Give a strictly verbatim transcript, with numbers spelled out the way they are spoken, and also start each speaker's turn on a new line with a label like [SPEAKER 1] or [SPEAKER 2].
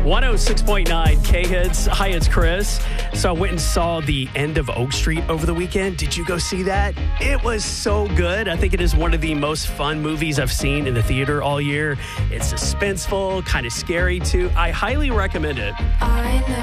[SPEAKER 1] one oh six point nine K-Hits. Hi, it's Chris. So I went and saw The End of Oak Street over the weekend. Did you go see that? It was so good. I think it is one of the most fun movies I've seen in the theater all year. It's suspenseful, kind of scary too. I highly recommend it.
[SPEAKER 2] I know.